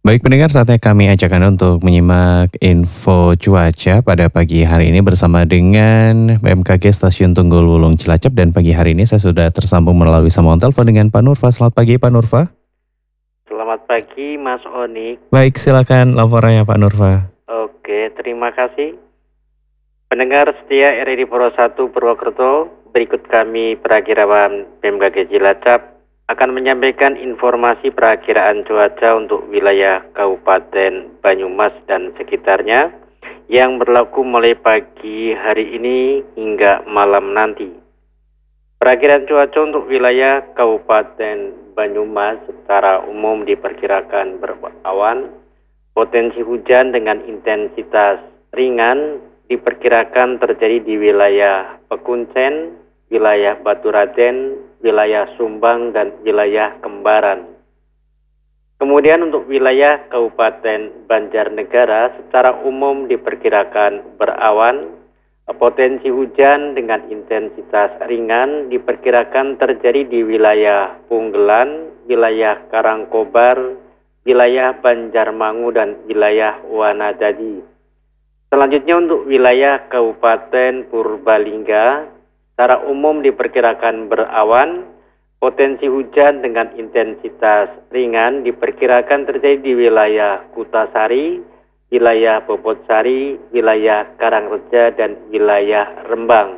Baik pendengar, saatnya kami ajak Anda untuk menyimak info cuaca pada pagi hari ini bersama dengan BMKG Stasiun Tunggul Wulung Cilacap. Dan pagi hari ini saya sudah tersambung melalui sambungan telepon dengan Pak Nurfa. Selamat pagi Pak Nurfa. Selamat pagi Mas Onik. Baik, silakan laporannya Pak Nurfa. Oke, terima kasih. Pendengar setia RRI Pro 1 Purwokerto, berikut kami perakiraan BMKG Cilacap akan menyampaikan informasi perakiraan cuaca untuk wilayah Kabupaten Banyumas dan sekitarnya yang berlaku mulai pagi hari ini hingga malam nanti. Perakiraan cuaca untuk wilayah Kabupaten Banyumas secara umum diperkirakan berawan, potensi hujan dengan intensitas ringan diperkirakan terjadi di wilayah Pekuncen, wilayah Baturaden, wilayah Sumbang, dan wilayah Kembaran. Kemudian untuk wilayah Kabupaten Banjarnegara secara umum diperkirakan berawan, potensi hujan dengan intensitas ringan diperkirakan terjadi di wilayah Punggelan, wilayah Karangkobar, wilayah Banjarmangu, dan wilayah Wanadadi. Selanjutnya untuk wilayah Kabupaten Purbalingga, secara umum diperkirakan berawan, potensi hujan dengan intensitas ringan diperkirakan terjadi di wilayah Kutasari, wilayah Bobotsari, wilayah Karangreja, dan wilayah Rembang.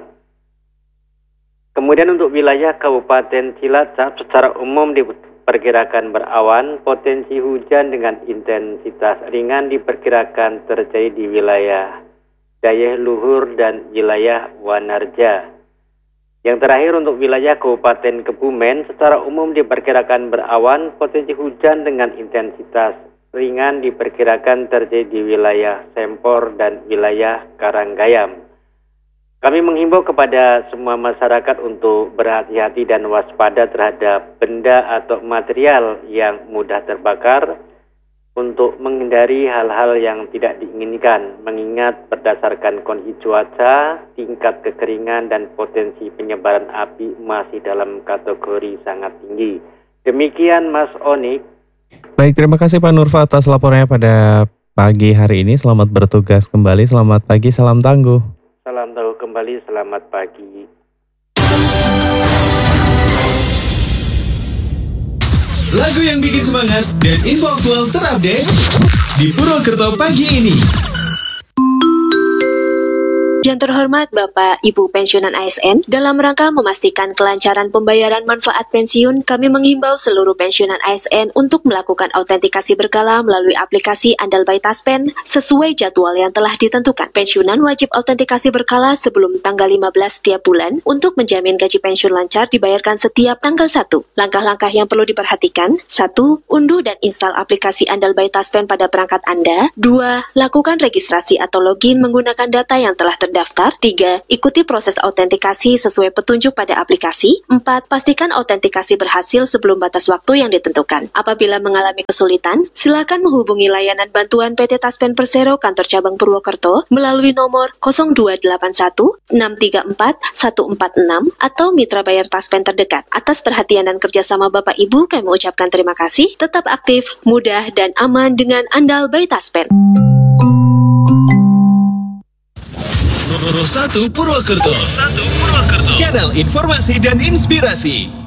Kemudian untuk wilayah Kabupaten Cilacap secara umum diperkirakan berawan, potensi hujan dengan intensitas ringan diperkirakan terjadi di wilayah Dayeh Luhur dan wilayah Wanarja. Yang terakhir untuk wilayah Kabupaten Kebumen secara umum diperkirakan berawan, potensi hujan dengan intensitas ringan diperkirakan terjadi di wilayah Sempor dan wilayah Karanggayam. Kami menghimbau kepada semua masyarakat untuk berhati-hati dan waspada terhadap benda atau material yang mudah terbakar untuk menghindari hal-hal yang tidak diinginkan, mengingat berdasarkan kondisi cuaca, tingkat kekeringan dan potensi penyebaran api masih dalam kategori sangat tinggi. Demikian Mas Onik. Baik, terima kasih Pak Nurfa atas laporannya pada pagi hari ini. Selamat bertugas kembali, selamat pagi, salam tangguh. Salam tangguh kembali, selamat pagi. Lagu yang bikin semangat dan info aktual terupdate di Purwokerto pagi ini. Yang terhormat Bapak Ibu pensiunan ASN, dalam rangka memastikan kelancaran pembayaran manfaat pensiun, kami menghimbau seluruh pensiunan ASN untuk melakukan autentikasi berkala melalui aplikasi Andal by Taspen sesuai jadwal yang telah ditentukan. Pensiunan wajib autentikasi berkala sebelum tanggal 15 setiap bulan untuk menjamin gaji pensiun lancar dibayarkan setiap tanggal 1. Langkah-langkah yang perlu diperhatikan: 1. Unduh dan install aplikasi Andal by Taspen pada perangkat Anda. 2. Lakukan registrasi atau login menggunakan data yang telah terdaftar. 3. Ikuti proses autentikasi sesuai petunjuk pada aplikasi. 4. Pastikan autentikasi berhasil sebelum batas waktu yang ditentukan. Apabila mengalami kesulitan, silakan menghubungi layanan bantuan PT Taspen Persero kantor cabang Purwokerto melalui nomor 0281 634 146 atau mitra bayar Taspen terdekat. Atas perhatian dan kerjasama Bapak Ibu, kami ucapkan terima kasih. Tetap aktif, mudah, dan aman dengan Andal by Taspen. Pro 1 Purwokerto. Kanal informasi dan inspirasi.